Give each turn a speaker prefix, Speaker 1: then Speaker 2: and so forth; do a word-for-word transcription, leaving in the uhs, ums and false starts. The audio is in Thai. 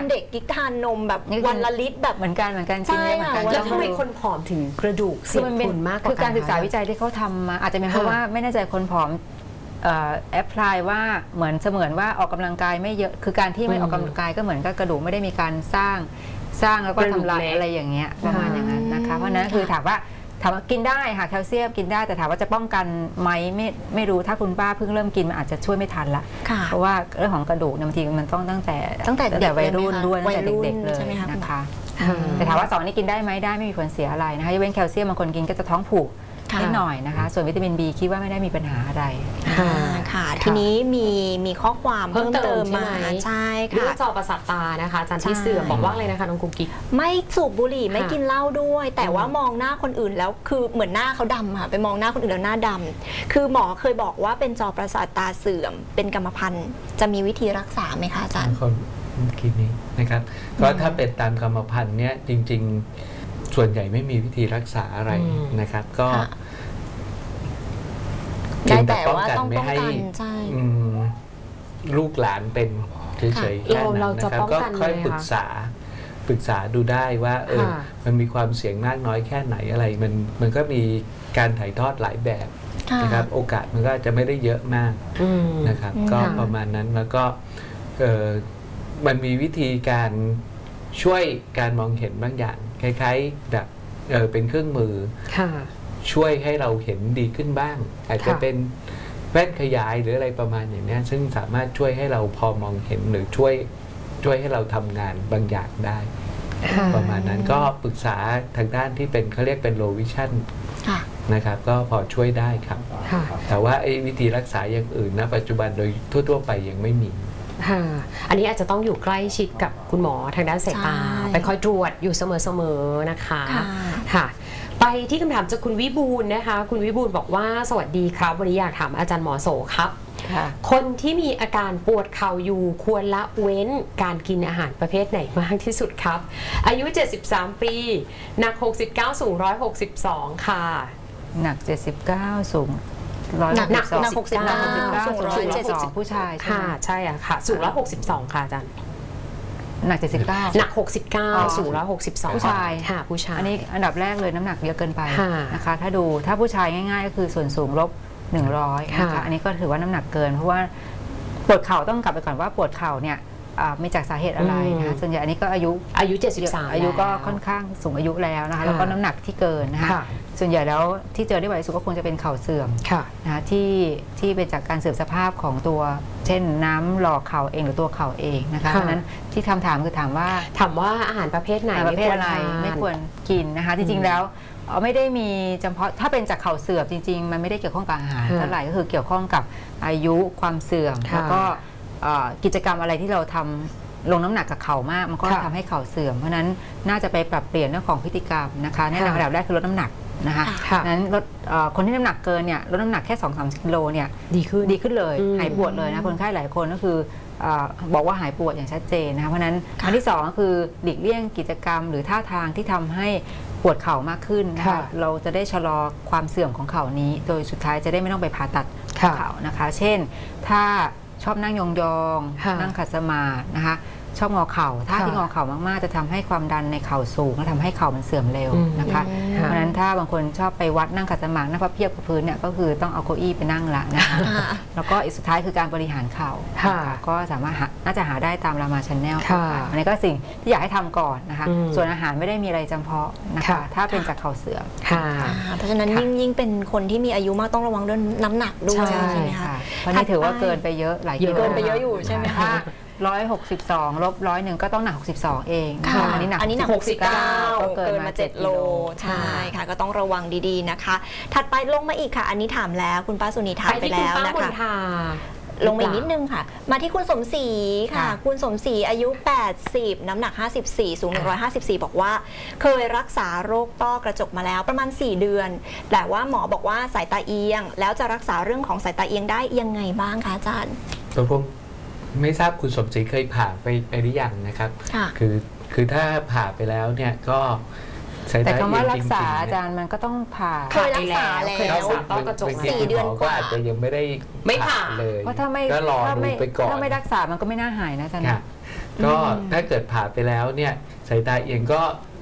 Speaker 1: อนเด็กกิ๊กทานนมแบบวันละลิตรแบบ
Speaker 2: เหมือนกันเหมือนกันชิ้นนี้เหมือนกัน
Speaker 3: แล้วทำไมคนผอมถึงกระดูกเสี่ยงผลมากกว่า
Speaker 2: คือการศึกษาวิจัยที่เขาทำมาอาจจะเป็นเพราะว่าไม่แน่ใจคนผอมแอพพลายว่าเหมือนเสมือนว่าออกกำลังกายไม่เยอะคือการที่ไม่ออกกำลังกายก็เหมือนกับกระดูกไม่ได้มีการสร้างสร้างแล้วก็ทำลายอะไรอย่างเงี้ยประมาณอย่างนั้นนะคะเพราะนั้นคือถามว่าถามว่ากินได้ค่ะแคลเซียมกินได้แต่ถามว่าจะป้องกันไหมไม่ไม่รู้ถ้าคุณป้าเพิ่งเริ่มกินมันอาจจะช่วยไม่ทันละเพราะว่าเรื่องของกระดูกบางทีมันต้องตั้งแต่
Speaker 1: ตั้งแต่
Speaker 2: แต่วัยรุ่นด้วยตั้งแต่เด็กๆเลยนะคะแต่ถามว่าสองนี้กินได้ไหมได้ไม่มีผลเสียอะไรนะคะยกเว้นแคลเซียมบางคนกินก็จะท้องผูกนิดหน่อยนะคะส่วนวิตามิน บี คิดว่าไม่ได้มีปัญหาอะไร
Speaker 1: ค่ะทีนี้มีมีข้อความเพิ่มเติมมาใช่ค่ะ
Speaker 3: เรื่องจอประสาทตานะคะอาจารย์ที่เสื่อมบอกว่าอะไรนะคะน้องกุ๊กกิ๊ก
Speaker 1: ไม่สูบบุหรี่ไม่กินเหล้าด้วยแต่ว่ามองหน้าคนอื่นแล้วคือเหมือนหน้าเขาดำค่ะไปมองหน้าคนอื่นแล้วหน้าดำคือหมอเคยบอกว่าเป็นจอประสาทตาเสื่อมเป็นกรรมพันธุ์จะมีวิธีรักษาไหมคะอาจารย์
Speaker 4: คนคิดนี้นะครับก็ถ้าเป็นตามกรรมพันธุ์เนี่ยจริงๆส่วนใหญ่ไม่มีวิธีรักษาอะไรนะครับก็
Speaker 1: ได้แต่ว่าต้องป้องกันใช่
Speaker 4: ลูกหลานเป็นเฉยๆแค่นั้นนะครับก็ค่อยปรึกษาปรึกษาดูได้ว่าเออมันมีความเสี่ยงมากน้อยแค่ไหนอะไรมันมันก็มีการถ่ายทอดหลายแบบนะครับโอกาสมันก็จะไม่ได้เยอะมากนะครับก็ประมาณนั้นแล้วก็มันมีวิธีการช่วยการมองเห็นบางอย่างคล้ายๆแบบเออเป็นเครื่องมือช่วยให้เราเห็นดีขึ้นบ้างอาจจะเป็นแว่นขยายหรืออะไรประมาณอย่างนี้ซึ่งสามารถช่วยให้เราพอมองเห็นหรือช่วยช่วยให้เราทำงานบางอย่างได้ประมาณนั้นก็ปรึกษาทางด้านที่เป็นเขาเรียกเป็น low vision นะครับก็พอช่วยได้ครับแต่ว่าไอ้วิธีรักษาอย่างอื่นณปัจจุบันโดยทั่วๆไปยังไม่มี
Speaker 3: อันนี้อาจจะต้องอยู่ใกล้ชิดกับคุณหมอทางด้านสายตาไปคอยตรวจอยู่เสมอๆนะคะค่ะไปที่คำถามจากคุณวิบูลนะคะคุณวิบูลบอกว่าสวัสดีครับวันนี้อยากถามอาจารย์หมอโสครับคนที่มีอาการปวดเข่าอยู่ควรละเว้นการกินอาหารประเภทไหนมากที่สุดครับอายุเจ็ดสิบสามปีหนักหกสิบเก้าสูงหนึ่งร้อยหกสิบสองค่ะ
Speaker 2: หนักเจ็ดสิบเก้าสูง
Speaker 1: หนักหนักหกสิบเก้าสูงร้อยเจ็ดสิบ
Speaker 2: ผู้ชาย
Speaker 3: ค่ะใช่อะค่ะสูงร้อยหกสิบสองค่ะอาจารย์
Speaker 2: หนักเจ็ดสิบเก้า
Speaker 3: หนักหกสิบเก้าสูงร้อยหกสิบสอง
Speaker 2: ผู้ชาย
Speaker 3: ค่ะผู้ชาย
Speaker 2: อันนี้อันดับแรกเลยน้ำหนักเยอะเกินไปนะคะถ้าดูถ้าผู้ชายง่ายๆก็คือส่วนสูงลบหนึ่งร้อยนะคะอันนี้ก็ถือว่าน้ำหนักเกินเพราะว่าปวดเข่าต้องกลับไปก่อนว่าปวดเข่าเนี่ยมีจากสาเหตุอะไรนะคะส่วนใหญ่อันนี้ก็อายุ
Speaker 3: อายุเจ็ดสิบสาม
Speaker 2: อายุก็ค่อนข้างสูงอายุแล้วนะคะแล้วก็น้ำหนักที่เกินนะคะส่วนใหญ่แล้วที่เจอได้บ่อยที่สุดก็คงจะเป็นเข่าเสื่อมนะคะที่ที่เป็นจากการเสื่อมสภาพของตัวเช่นน้ำหล่อเข่าเองหรือตัวเข่าเองนะคะเพราะนั้นที่คำถามคือถามว่า
Speaker 3: ถามว่าอาหารประเภทไหน
Speaker 2: ประเภทอะไรไม่ควรกินนะคะจริงๆแล้วไม่ได้มีเฉพาะถ้าเป็นจากเข่าเสื่อมจริงๆมันไม่ได้เกี่ยวข้องกับอาหารเท่าไหร่ก็คือเกี่ยวข้องกับอายุความเสื่อมแล้วก็กิจกรรมอะไรที่เราทำลงน้ำหนักกับเข่ามากมันก็ทำให้เข่าเสื่อมเพราะนั้นน่าจะไปปรับเปลี่ยนเรื่องของพฤติกรรมนะคะแนะนำอันดับแรกคือลดน้ำหนักนะคะนั้นลดคนที่น้ำหนักเกินเนี่ยลดน้ำหนักแค่สองถึงสามกิโลเนี่ย
Speaker 3: ดีขึ้น
Speaker 2: ดีขึ้นเลยหายปวดเลยนะคนไข้หลายคนก็คือบอกว่าหายปวดอย่างชัดเจนนะคะเพราะนั้นอันที่สองก็คือหลีกเลี่ยงกิจกรรมหรือท่าทางที่ทำให้ปวดเข่ามากขึ้นนะคะเราจะได้ชะลอความเสื่อมของเข่านี้โดยสุดท้ายจะได้ไม่ต้องไปผ่าตัดเข่านะคะเช่นถ้าชอบนั่งยองๆนั่งขัดสมาธินะคะชอบงอเข่าถ้าที่งอเข่ามากๆจะทำให้ความดันในเข่าสูงและทำให้เข่ามันเสื่อมเร็วนะคะเพราะฉะนั้นถ้าบางคนชอบไปวัดนั่งขัดสมาธินั่งพับเพียบกับพื้นเนี่ยก็คือต้องเอาเก้าอี้ไปนั่งละนะคะแล้วก็อีกสุดท้ายคือการบริหารเข่าก็สามารถน่าจะหาได้ตามรามาชันแนลอันนี้ก็สิ่งที่อยากให้ทำก่อนนะคะส่วนอาหารไม่ได้มีอะไรจำเพาะนะคะถ้าเป็นจากเข่าเสื่อม
Speaker 1: เพราะฉะนั้นยิ่งยิ่งเป็นคนที่มีอายุมากต้องระวังเรื่องน้ำหนักด้วยใช่ไหมคะ
Speaker 2: เพราะนี่ถือว่าเกินไปเยอะหลายกิโล
Speaker 1: เกินไปเยอะอยู่ใช่ไหมคะ
Speaker 2: ร้อยหกสิบสองลบร้อยหนึ่งก็ต้องหนักหกสิบสองเอง
Speaker 1: อันนี้หนักอันนี้หนักหกสิบเก้าก็เกินมาเจ็ดโลใช่ค่ะก็ต้องระวังดีๆนะคะถัดไปลงมาอีกค่ะอันนี้ถามแล้วคุณป้าสุนีถามไปแล้วนะคะลงมาอีกนิดนึงค่ะมาที่คุณสมศรีค่ะคุณสมศรีอายุแปดสิบน้ำหนักห้าสิบสี่สูงหนึ่งร้อยห้าสิบสี่บอกว่าเคยรักษาโรคต้อกระจกมาแล้วประมาณสี่เดือนแต่ว่าหมอบอกว่าสายตาเอียงแล้วจะรักษาเรื่องของสายตาเอียงได้ยังไงบ้างคะอาจารย์
Speaker 4: ไม่ทราบคุณสมศรีเคยผ่าไปไปหรือยังนะครับคือคือถ้าผ่าไปแล้วเนี่ยก็
Speaker 2: แต่คำว่ารักษาอาจารย์มันก็ต้องผ่า
Speaker 1: เคยรักษาแล้วเคยรักษาต้อกระจกสี่เดือน
Speaker 4: ก็อาจจะยังไม่ได้
Speaker 3: ไม่ผ่า
Speaker 4: เลย
Speaker 2: เพราะถ้าไม่
Speaker 4: ก็รอดูไปก่อน
Speaker 2: ถ้าไม่รักษามันก็ไม่น่าหายนะอาจารย์
Speaker 4: ก็ถ้าเกิดผ่าไปแล้วเนี่ยสายตาเอียงก็